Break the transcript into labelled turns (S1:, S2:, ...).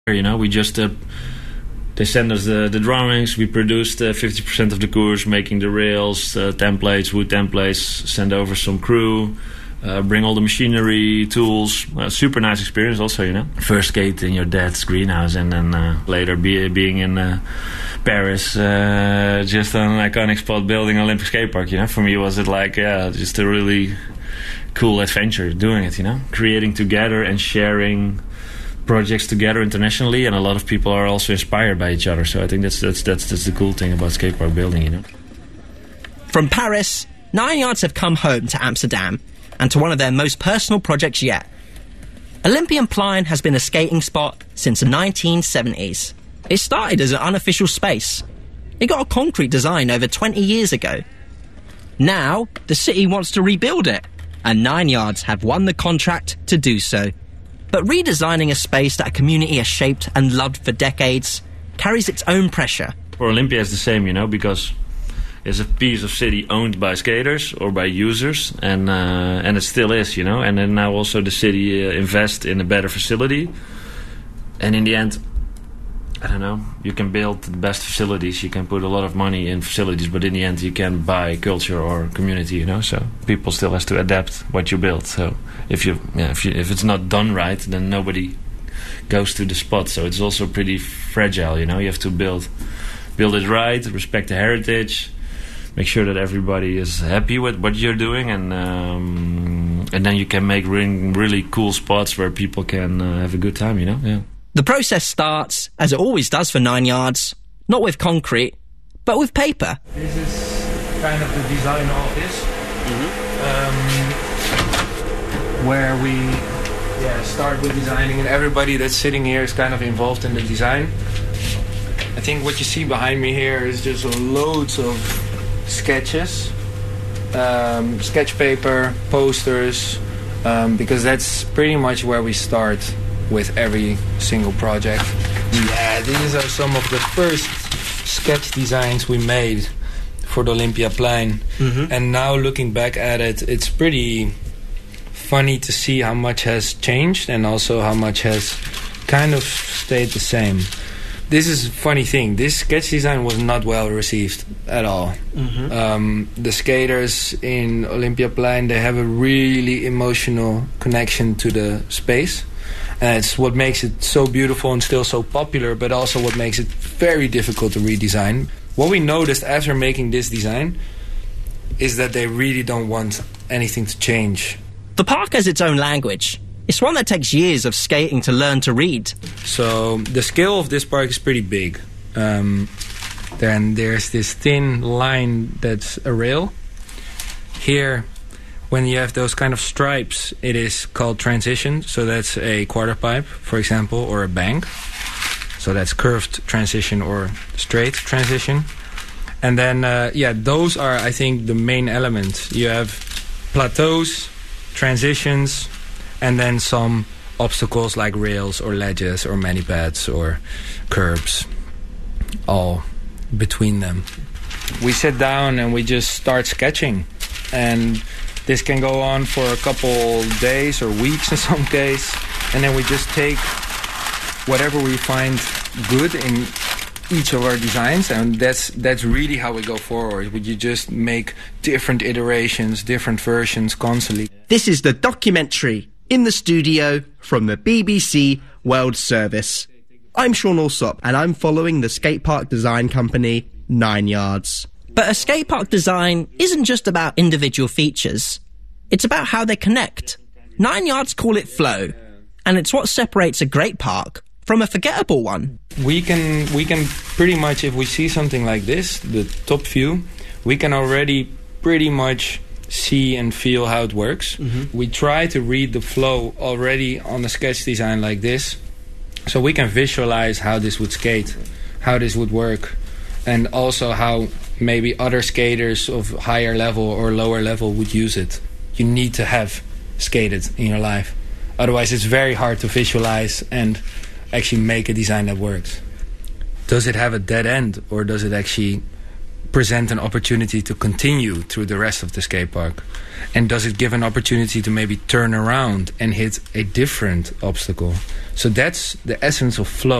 S1: You know, we just they send us the drawings. We produced 50% of the course, making the rails, templates, wood templates. Send over some crew, bring all the machinery, tools. Super nice experience, also. You know, first skate in your dad's greenhouse, and then later being in Paris, just on an iconic spot, building Olympic skate park. You know, for me was it like just a really cool adventure doing it. You know, creating together and sharing projects together internationally, and a lot of people are also inspired by each other. So I think that's the cool thing about skatepark building, you know.
S2: From Paris, 9 Yards have come home to Amsterdam, and to one of their most personal projects yet. Olympiaplein has been a skating spot since the 1970s. It started as an unofficial space. It got a concrete design over 20 years ago. Now, the city wants to rebuild it, and 9 Yards have won the contract to do so. But redesigning a space that a community has shaped and loved for decades carries its own pressure.
S1: For Olympia, it's the same, you know, because it's a piece of city owned by skaters or by users, and it still is, you know. And then now also the city invest in a better facility, and in the end, I don't know, you can build the best facilities, you can put a lot of money in facilities, but in the end you can buy culture or community, you know. So people still has to adapt what you build. So if it's not done right, then nobody goes to the spot. So it's also pretty fragile, you know. You have to build it right, respect the heritage, make sure that everybody is happy with what you're doing, and then you can make really cool spots where people can have a good time, you know. Yeah.
S2: The process starts, as it always does for 9 Yards, not with concrete, but with paper.
S3: This is kind of the design office, where we start with designing, and everybody that's sitting here is kind of involved in the design. I think what you see behind me here is just loads of sketches, sketch paper, posters, because that's pretty much where we start with every single project. Yeah, these are some of the first sketch designs we made for the Olympiaplein. And now looking back at it, it's pretty funny to see how much has changed and also how much has kind of stayed the same. This is a funny thing. This sketch design was not well received at all. The skaters in Olympiaplein, they have a really emotional connection to the space. And it's what makes it so beautiful and still so popular, but also what makes it very difficult to redesign. What we noticed after making this design is that they really don't want anything to change.
S2: The park has its own language. It's one that takes years of skating to learn to read.
S3: So the scale of this park is pretty big. Then there's this thin line that's a rail. Here, when you have those kind of stripes, it is called transition. So that's a quarter pipe, for example, or a bank. So that's curved transition or straight transition. And then, those are, I think, the main elements. You have plateaus, transitions, and then some obstacles like rails or ledges or mani-pads or curbs, all between them. We sit down and we just start sketching. And this can go on for a couple days or weeks in some case, and then we just take whatever we find good in each of our designs, and that's really how we go forward. You just make different iterations, different versions constantly.
S2: This is the documentary In the Studio from the BBC World Service. I'm Sean Alsop, and I'm following the skatepark design company 9 Yards. But a skatepark design isn't just about individual features. It's about how they connect. 9 Yards call it flow, and it's what separates a great park from a forgettable one.
S3: We can pretty much, if we see something like this, the top view, we can already pretty much see and feel how it works. We try to read the flow already on a sketch design like this, so we can visualize how this would skate, how this would work, and also how maybe other skaters of higher level or lower level would use it. You need to have skated in your life. Otherwise it's very hard to visualize and actually make a design that works. Does it have a dead end, or does it actually present an opportunity to continue through the rest of the skate park? And does it give an opportunity to maybe turn around and hit a different obstacle? So that's the essence of flow.